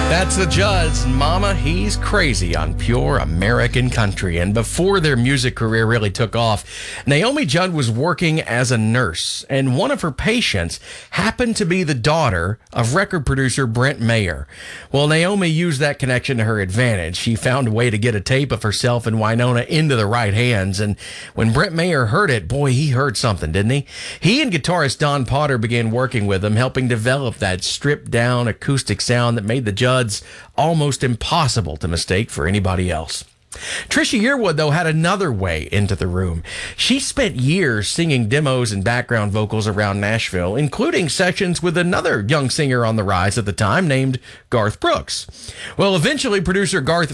That's the Judds. Mama, He's Crazy on Pure American Country. And before their music career really took off, Naomi Judd was working as a nurse, and one of her patients happened to be the daughter of record producer Brent Maher. Well, Naomi used that connection to her advantage. She found a way to get a tape of herself and Wynonna into the right hands, and when Brent Maher heard it, boy, he heard something, didn't he? He and guitarist Don Potter began working with him, helping develop that stripped-down acoustic sound that made the Judds almost impossible to mistake for anybody else. Trisha Yearwood, though, had another way into the room. She spent years singing demos and background vocals around Nashville, including sessions with another young singer on the rise at the time named Garth Brooks. Well, eventually, producer Garth